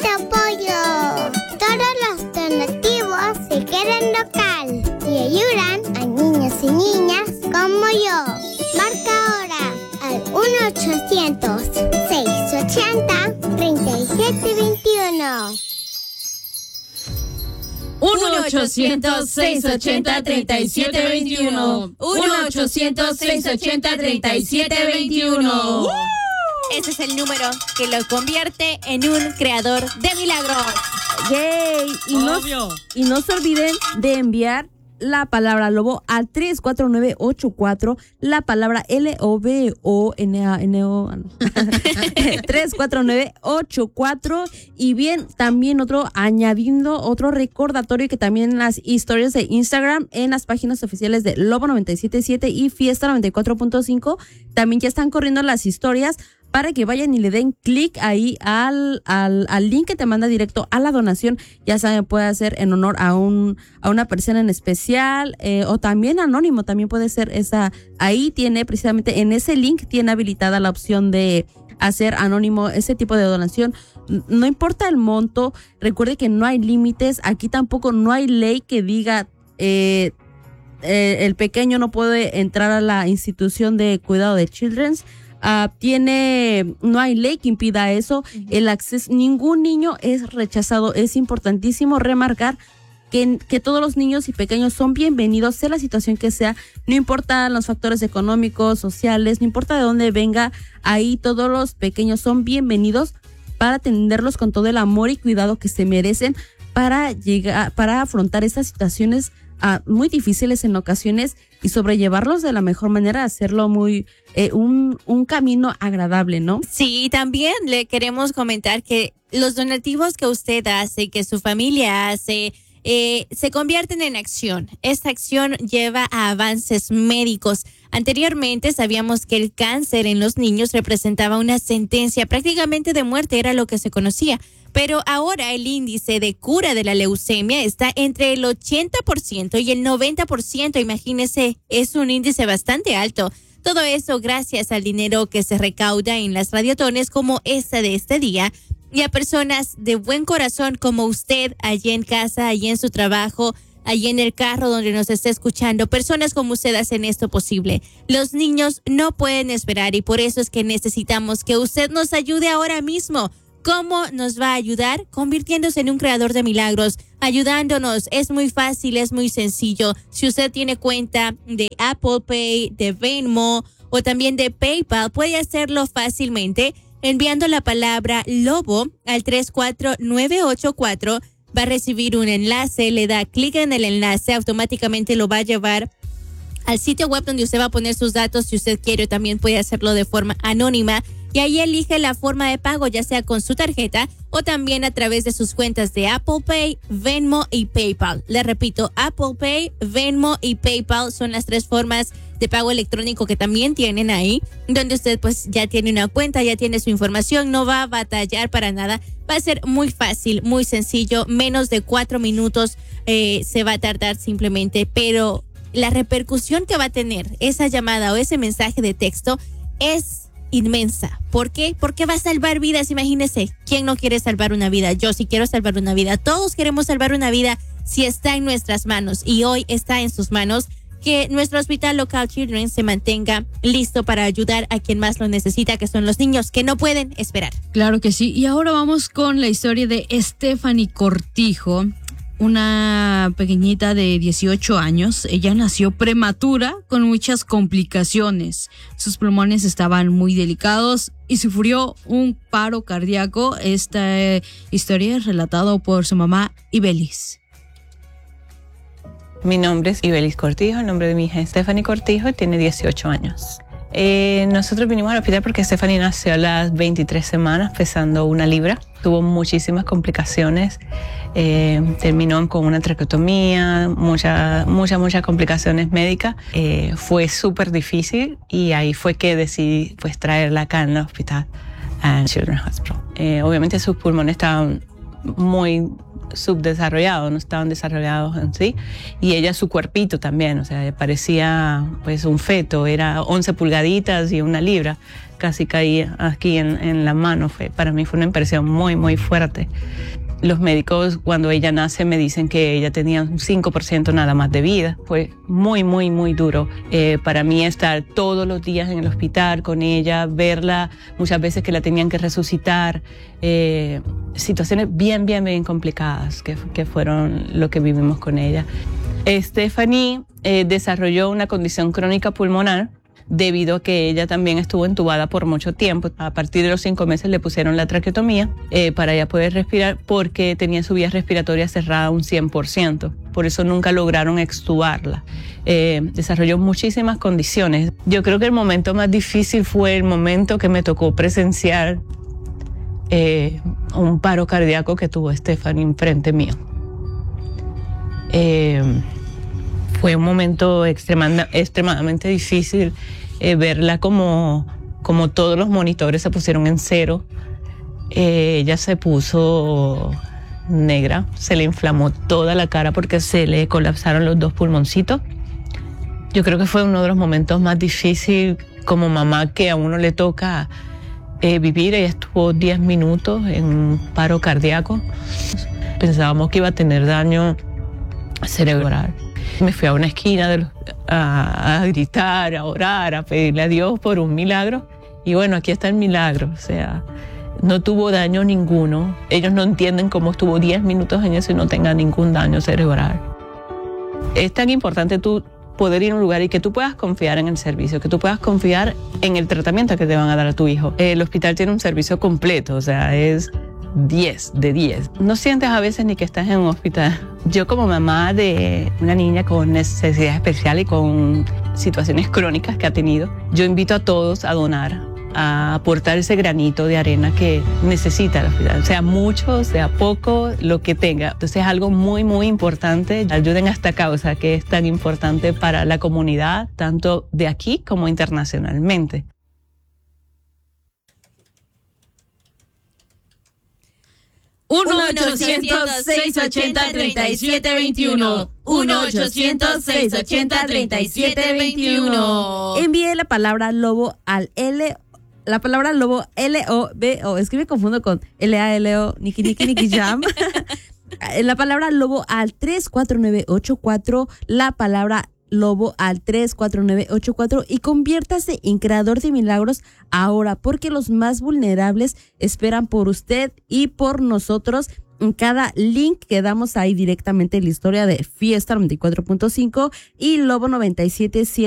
te apoyo. Todos los donativos se quedan local y ayudan a niños y niñas como yo. Marca ahora al 1-800-680-3721. 1-800-680-3721. 1-800-680-3721. Ese es el número que lo convierte en un creador de milagros. ¡Yay! Y no se olviden de enviar la palabra lobo al 34984, la palabra LOBONO 34984. Y bien, también añadiendo otro recordatorio, que también en las historias de Instagram, en las páginas oficiales de Lobo 977 y Fiesta 94.5, también ya están corriendo las historias para que vayan y le den clic ahí al link que te manda directo a la donación. Ya saben, puede ser en honor a una persona en especial, o también anónimo, también puede ser esa. Ahí tiene, precisamente en ese link, tiene habilitada la opción de hacer anónimo ese tipo de donación. No importa el monto, recuerde que no hay límites, aquí tampoco no hay ley que diga el pequeño no puede entrar a la institución de cuidado de children's. No hay ley que impida eso. El acceso, ningún niño es rechazado. Es importantísimo remarcar que todos los niños y pequeños son bienvenidos, sea la situación que sea, no importa los factores económicos, sociales, no importa de dónde venga, ahí todos los pequeños son bienvenidos para atenderlos con todo el amor y cuidado que se merecen para afrontar estas situaciones muy difíciles en ocasiones y sobrellevarlos de la mejor manera, hacerlo muy un camino agradable, ¿no? Sí, y también le queremos comentar que los donativos que usted hace, que su familia hace, se convierten en acción. Esta acción lleva a avances médicos. Anteriormente sabíamos que el cáncer en los niños representaba una sentencia prácticamente de muerte, era lo que se conocía. Pero ahora el índice de cura de la leucemia está entre el 80% y el 90%. Imagínese, es un índice bastante alto. Todo eso gracias al dinero que se recauda en las radiotones como esta de este día, y a personas de buen corazón como usted, allí en casa, allí en su trabajo, allí en el carro donde nos esté escuchando. Personas como usted hacen esto posible. Los niños no pueden esperar y por eso es que necesitamos que usted nos ayude ahora mismo. ¿Cómo nos va a ayudar? Convirtiéndose en un creador de milagros, ayudándonos. Es muy fácil, es muy sencillo. Si usted tiene cuenta de Apple Pay, de Venmo o también de PayPal, puede hacerlo fácilmente enviando la palabra lobo al 34984. Va a recibir un enlace, le da clic en el enlace, automáticamente lo va a llevar al sitio web donde usted va a poner sus datos. Si usted quiere, también puede hacerlo de forma anónima. Y ahí elige la forma de pago, ya sea con su tarjeta o también a través de sus cuentas de Apple Pay, Venmo y PayPal. Le repito, Apple Pay, Venmo y PayPal son las tres formas de pago electrónico que también tienen ahí, donde usted pues ya tiene una cuenta, ya tiene su información, no va a batallar para nada. Va a ser muy fácil, muy sencillo, menos de 4 minutos se va a tardar simplemente, pero la repercusión que va a tener esa llamada o ese mensaje de texto es inmensa. ¿Por qué? Porque va a salvar vidas. Imagínese, ¿quién no quiere salvar una vida? Yo sí quiero salvar una vida. Todos queremos salvar una vida si está en nuestras manos, y hoy está en sus manos que nuestro hospital local Children se mantenga listo para ayudar a quien más lo necesita, que son los niños que no pueden esperar. Claro que sí. Y ahora vamos con la historia de Stephanie Cortijo, una pequeñita de 18 años. Ella nació prematura con muchas complicaciones. Sus pulmones estaban muy delicados y sufrió un paro cardíaco. Esta historia es relatada por su mamá, Ibelis. Mi nombre es Ibelis Cortijo, el nombre de mi hija es Stephanie Cortijo, tiene 18 años. Nosotros vinimos al hospital porque Stephanie nació a las 23 semanas pesando 1 libra. Tuvo muchísimas complicaciones, terminó con una traqueotomía, muchas complicaciones médicas. Fue súper difícil y ahí fue que decidí pues traerla acá en el hospital, en Children's Hospital. Obviamente sus pulmones estaban muy subdesarrollados, no estaban desarrollados en sí. Y ella, su cuerpito también, o sea, parecía pues un feto, era 11 pulgaditas y 1 libra. Casi caía aquí en la mano. Para mí fue una impresión muy, muy fuerte. Los médicos, cuando ella nace, me dicen que ella tenía un 5% nada más de vida. Fue muy, muy, muy duro para mí estar todos los días en el hospital con ella, verla muchas veces que la tenían que resucitar. Situaciones bien, bien, bien complicadas que fueron lo que vivimos con ella. Stephanie desarrolló una condición crónica pulmonar debido a que ella también estuvo entubada por mucho tiempo. A partir de los 5 meses le pusieron la traqueotomía para ella poder respirar porque tenía su vía respiratoria cerrada un 100%. Por eso nunca lograron extubarla. Desarrolló muchísimas condiciones. Yo creo que el momento más difícil fue el momento que me tocó presenciar un paro cardíaco que tuvo Stephanie enfrente mío. Fue un momento extremadamente difícil verla como todos los monitores se pusieron en cero. Ella se puso negra, se le inflamó toda la cara porque se le colapsaron los 2 pulmoncitos. Yo creo que fue uno de los momentos más difíciles como mamá que a uno le toca vivir. Ella estuvo 10 minutos en un paro cardíaco. Pensábamos que iba a tener daño cerebral. Me fui a una esquina a gritar, a orar, a pedirle a Dios por un milagro. Y bueno, aquí está el milagro. O sea, no tuvo daño ninguno. Ellos no entienden cómo estuvo 10 minutos en eso y no tenga ningún daño cerebral. Es tan importante tú poder ir a un lugar y que tú puedas confiar en el servicio, que tú puedas confiar en el tratamiento que te van a dar a tu hijo. El hospital tiene un servicio completo, o sea, es 10 de 10. No sientes a veces ni que estás en un hospital. Yo como mamá de una niña con necesidades especiales y con situaciones crónicas que ha tenido, yo invito a todos a donar, a aportar ese granito de arena que necesita el hospital. Sea mucho, sea poco, lo que tenga. Entonces es algo muy, muy importante. Ayuden a esta causa que es tan importante para la comunidad, tanto de aquí como internacionalmente. 1-800-680-3721. 1-800-680-3721. Envíe la palabra lobo al la palabra lobo L-O-B-O. Es que me confundo con L-A-L-O, Niki Niki Niki Jam. La palabra lobo al 34984. La palabra lobo al 34984 y conviértase en creador de milagros ahora, porque los más vulnerables esperan por usted y por nosotros. En cada link que damos ahí directamente la historia de Fiesta 94.5 y Lobo 97.7